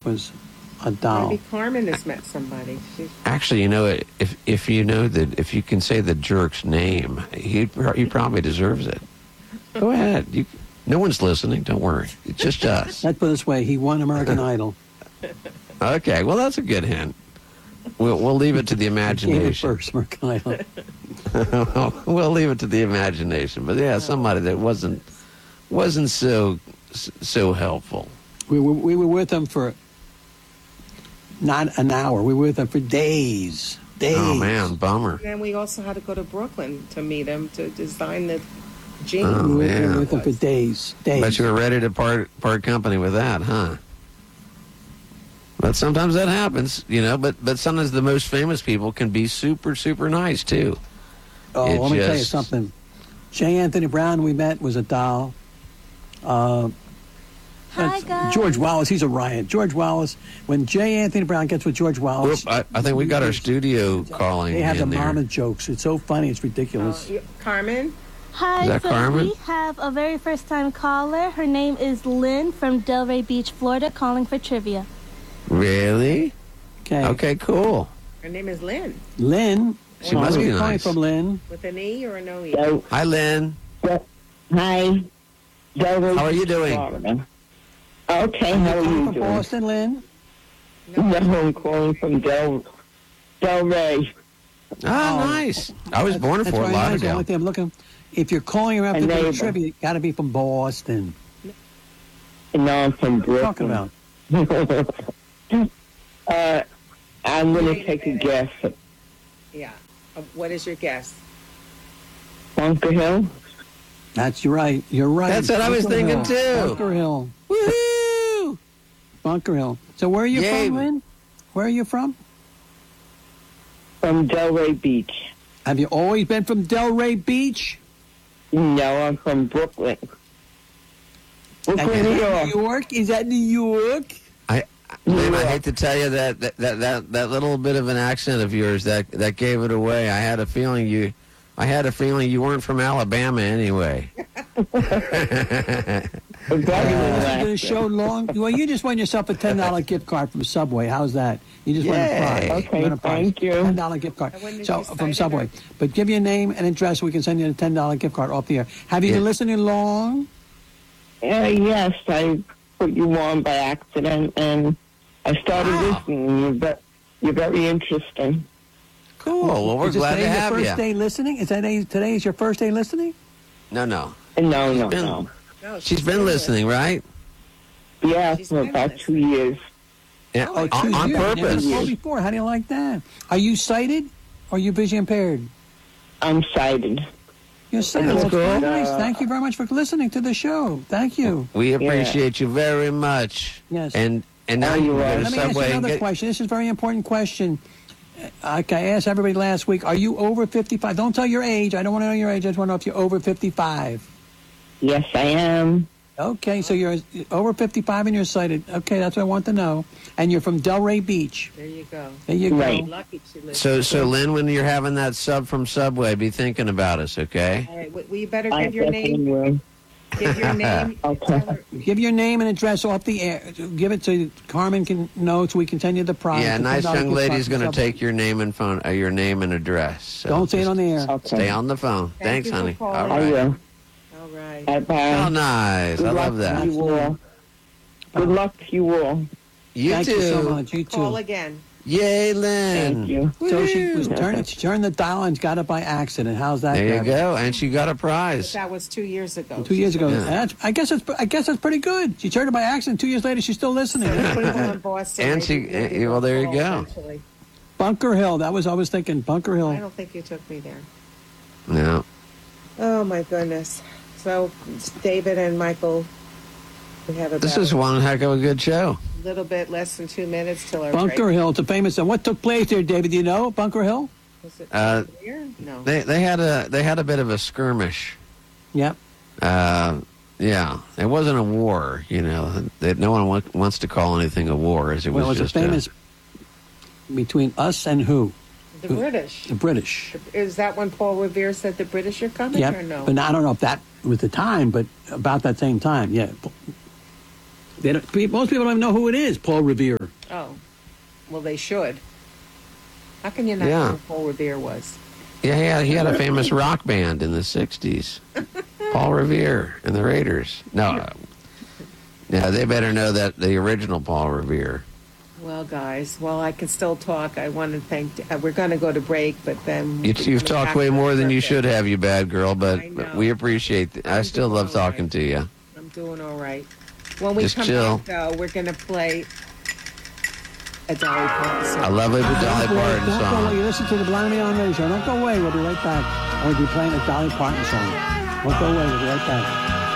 was a doll. Maybe Carmen has met somebody. Actually, if you know that, if you can say the jerk's name, he probably deserves it. Go ahead. No one's listening. Don't worry. It's just us. Let's put it this way. He won American Idol. Okay. Well, that's a good hint. We'll leave it to the imagination. First American Idol. We'll leave it to the imagination. But yeah, somebody that wasn't so helpful. We were with him for not an hour. We were with him for days. Oh man, bummer. And then we also had to go to Brooklyn to meet him to design the jeans. Oh, we man. were with him for days. But you were ready to part company with that, huh? But sometimes that happens, but sometimes the most famous people can be super, super nice, too. Oh, let me tell you something. J. Anthony Brown we met was a doll. Hi, guys. George Wallace, he's a riot. George Wallace, when J. Anthony Brown gets with George Wallace... I think we got our studio calling They have the in there. mama jokes. It's so funny, it's ridiculous. Carmen? Hi, Is that so Carmen? we have a very first-time caller. Her name is Lynn from Delray Beach, Florida, calling for trivia. Really? Okay, cool. Her name is Lynn. Lynn? She must be calling nice. from Lynn. With an E or a no E? Hi, Lynn. Hi. How are you doing? Okay, how are you From doing? Boston, Lynn? No, I'm calling from Delray. Ah, nice. I was born in That's Fort very nice. Lauderdale. Only thing I'm looking. If you're calling around A to do neighbor. trivia, you got to be from Boston. No, I'm from What are you talking Brooklyn. about? I'm going to take a guess. Yeah. What is your guess? Bunker Hill? That's right. You're right. That's what I was Bunker thinking, Hill. too. Bunker Hill. Woohoo! Bunker Hill. So where are you Yay. from, Lynn? Where are you from? From Delray Beach. Have you always been from Delray Beach? No, I'm from Brooklyn. Brooklyn, Is New that York. New York? Is that New York? Lynn, I hate to tell you that little bit of an accent of yours that gave it away. I had a feeling you weren't from Alabama anyway. Listen to the show long. Well, you just won yourself a $10 gift card from Subway. How's that? You just won a prize. Yay. Okay, You won a prize. thank you. $10 gift card. And when did So you sign from it Subway. up? But give your name and address so we can send you a $10 gift card off the air. Have you been listening long? Yes, I put you on by accident, and I started listening. You're very interesting. Cool. Well, we're Is this glad to today have your you. first day listening? Is today is your first day listening? No. No. No, She's been listening, right? Yeah, She's for been about listening. 2 years. Yeah, Oh, 2 on years. Never purpose. saw before. How do you like that? Are you sighted or are you vision impaired? I'm sighted. You're sighted. That's That's cool. very nice. Thank you very much for listening to the show. Thank you. We appreciate you very much. Yes. And now you you're can go to Let me ask you Subway and another get. question. This is a very important question. Like I asked everybody last week, are you over 55? Don't tell your age. I don't want to know your age. I just want to know if you're over 55. Yes, I am. Okay, so you're over 55 and you're sighted. Okay, that's what I want to know. And you're from Delray Beach. There you go. There you Right. go. Lucky she lives. So Lynn, when you're having that sub from Subway, be thinking about us, okay? All right, well, you better I give your definitely name. will. Give your name. Okay. Tell her- Give your name and address off the air. Give it so Carmen can know so we can send you the prize. Yeah, The nice $10 young gift card lady's from going to Subway. take your name and phone, your name and address. So Don't say it just on the air. Okay. Stay on the phone. Thank Thanks, you for honey. calling. All I right. will. All right. Bye-bye. Oh, nice. Good I luck love that. to you all. Good luck to you all. You Thank too. you so much. You Call too. again. Yay, Lynn. Thank you. So she was Woo. she turned the dial and got it by accident. How's that? There you Gabby? go. And she got a prize. That was 2 years ago. 2 years ago. Yeah. I guess that's pretty good. She turned it by accident. 2 years later, she's still listening. That's pretty People good. in Boston, And maybe she- will well, there you call go. eventually. Bunker Hill. I was thinking Bunker I Hill. don't think you took me there. No. Oh my goodness. So David and Michael, we have about This is one heck of a good show. a little bit less than 2 minutes till our Bunker break. Hill. It's a famous. What took place there, David? Do you know Bunker Hill? Was it here? No. They had a bit of a skirmish. Yep. Yeah, it wasn't a war. That no one wants to call anything a war, as it Well, was it's just a famous between us and who? The British. The British. Is that when Paul Revere said the British are coming Yep. or no? But I don't know if that was the time, but about that same time, yeah. Most people don't even know who it is, Paul Revere. Oh, well, they should. How can you not Yeah. know who Paul Revere was? Yeah, he had a famous rock band in the 60s. Paul Revere and the Raiders. No, they better know that the original Paul Revere. Well, guys, while I can still talk, I want to thank. We're going to go to break, but then You've talked way more than you should have, you bad girl, but I know. we appreciate it. I still love talking to you. I'm doing all right. When we Just come chill. back, though, we're going to play a Dolly Parton song. I love it, the Dolly Parton Don't go away. song. You listen to the Blind Me on Radio Show. Don't go away. We'll be right back. We'll be playing a Dolly Parton song. Don't go away. We'll be right back.